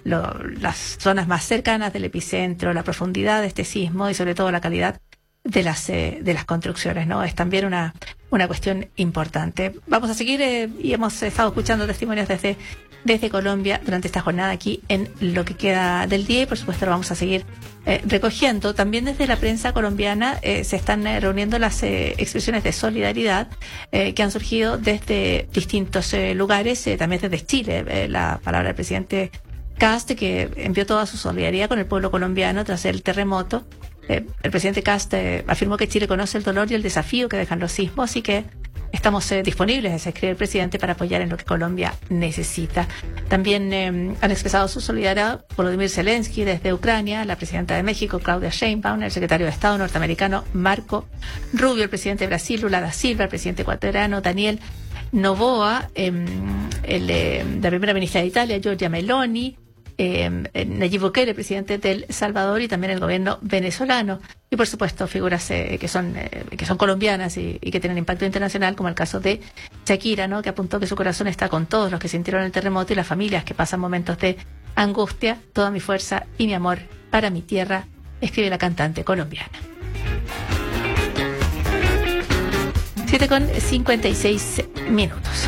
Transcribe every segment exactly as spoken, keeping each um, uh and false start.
lo, las zonas más cercanas del epicentro, la profundidad de este sismo y sobre todo la calidad de las eh, de las construcciones, ¿no? Es también una una cuestión importante. Vamos a seguir eh, y hemos estado escuchando testimonios desde desde Colombia durante esta jornada aquí en lo que queda del día y por supuesto lo vamos a seguir eh, recogiendo. También desde la prensa colombiana eh, se están eh, reuniendo las eh, expresiones de solidaridad eh, que han surgido desde distintos eh, lugares, eh, también desde Chile. Eh, la palabra del presidente Kast, que envió toda su solidaridad con el pueblo colombiano tras el terremoto. Eh, el presidente Kast eh, afirmó que Chile conoce el dolor y el desafío que dejan los sismos y que estamos eh, disponibles, escribe el presidente, para apoyar en lo que Colombia necesita. También eh, han expresado su solidaridad Volodymyr Zelensky desde Ucrania, la presidenta de México, Claudia Sheinbaum, el secretario de Estado norteamericano, Marco Rubio, el presidente de Brasil, Lula da Silva, el presidente ecuatoriano, Daniel Noboa, eh, el, eh, la primera ministra de Italia, Giorgia Meloni, Eh, Nayib Bukele, presidente de El Salvador, y también el gobierno venezolano, y por supuesto figuras eh, que son eh, que son colombianas y, y que tienen impacto internacional, como el caso de Shakira, ¿no?, que apuntó que su corazón está con todos los que sintieron el terremoto y las familias que pasan momentos de angustia. Toda mi fuerza y mi amor para mi tierra, escribe la cantante colombiana. siete con cincuenta y seis minutos.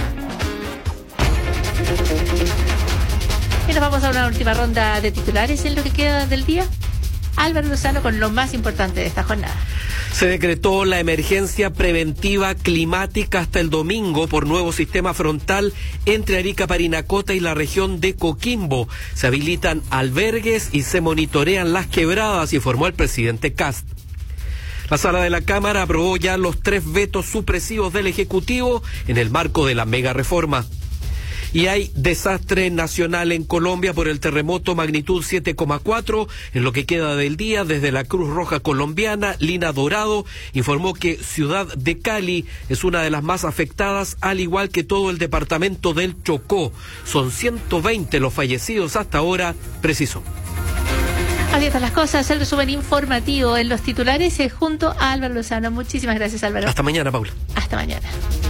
Y nos vamos a una última ronda de titulares en lo que queda del día. Álvaro Lozano con lo más importante de esta jornada. Se decretó la emergencia preventiva climática hasta el domingo por nuevo sistema frontal entre Arica, Parinacota y la región de Coquimbo. Se habilitan albergues y se monitorean las quebradas, informó el presidente Kast. La sala de la Cámara aprobó ya los tres vetos supresivos del Ejecutivo en el marco de la mega reforma. Y hay desastre nacional en Colombia por el terremoto magnitud siete coma cuatro. En lo que queda del día, desde la Cruz Roja Colombiana, Lina Dorado informó que Ciudad de Cali es una de las más afectadas, al igual que todo el departamento del Chocó. Son ciento veinte los fallecidos hasta ahora, precisó. Así están las cosas, el resumen informativo en los titulares eh, junto a Álvaro Lozano. Muchísimas gracias, Álvaro. Hasta mañana, Paula. Hasta mañana.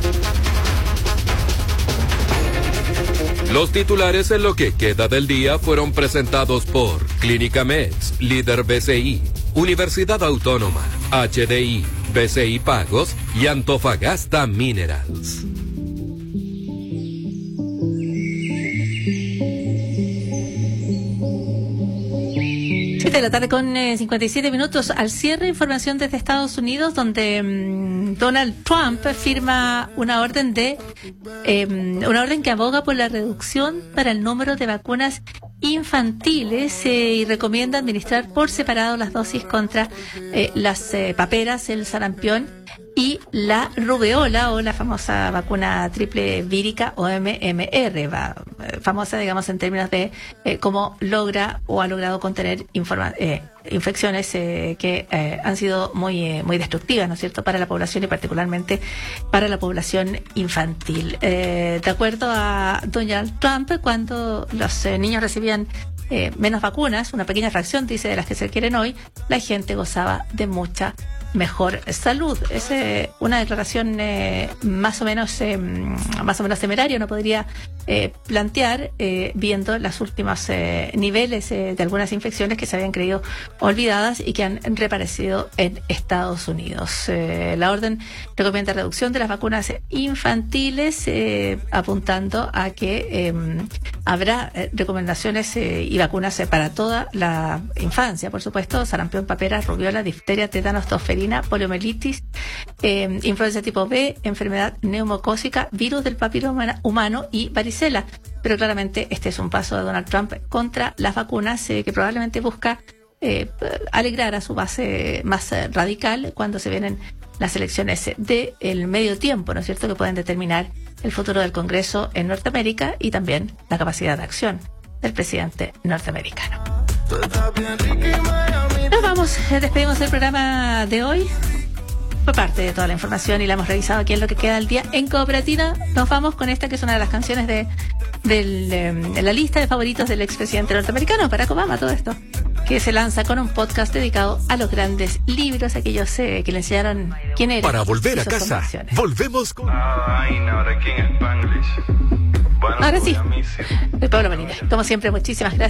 Los titulares en lo que queda del día fueron presentados por Clínica Meds, Líder B C I, Universidad Autónoma, H D I, B C I Pagos y Antofagasta Minerals. siete de la tarde con eh, cincuenta y siete minutos. Al cierre, información desde Estados Unidos, donde mmm, Donald Trump firma una orden de eh, una orden que aboga por la reducción para el número de vacunas infantiles eh, y recomienda administrar por separado las dosis contra eh, las eh, paperas, el sarampión y la rubeola, o la famosa vacuna triple vírica o M M R, va, famosa, digamos, en términos de eh, cómo logra o ha logrado contener informa- eh, infecciones eh, que eh, han sido muy eh, muy destructivas, ¿no es cierto?, para la población y particularmente para la población infantil. Eh, de acuerdo a Donald Trump, cuando los eh, niños recibían eh, menos vacunas, una pequeña fracción, dice, de las que se requieren hoy, la gente gozaba de mucha mejor salud. Es eh, una declaración eh, más o menos eh, más o menos temeraria, uno podría eh, plantear, eh, viendo los últimos eh, niveles eh, de algunas infecciones que se habían creído olvidadas y que han reaparecido en Estados Unidos. Eh, la orden recomienda reducción de las vacunas infantiles, eh, apuntando a que eh, habrá eh, recomendaciones eh, y vacunas eh, para toda la infancia, por supuesto: sarampión, papera, rubiola, difteria, tétanos, tosferina, poliomielitis, eh, influenza tipo B, enfermedad neumocócica, virus del papiloma humano y varicela. Pero claramente este es un paso de Donald Trump contra las vacunas, eh, que probablemente busca eh, alegrar a su base más eh, radical cuando se vienen las elecciones del medio tiempo, ¿no es cierto?, que pueden determinar el futuro del Congreso en Norteamérica y también la capacidad de acción del presidente norteamericano. Nos vamos, despedimos del programa de hoy. Fue parte de toda la información y la hemos revisado aquí en lo que queda del día en Cooperativa. Nos vamos con esta, que es una de las canciones de, del, de la lista de favoritos del expresidente norteamericano, Barack Obama, todo esto, que se lanza con un podcast dedicado a los grandes libros, aquellos eh, que le enseñaron quién era. Para volver a casa, volvemos con... Ahora sí, el Pablo Molina. Como siempre, muchísimas gracias.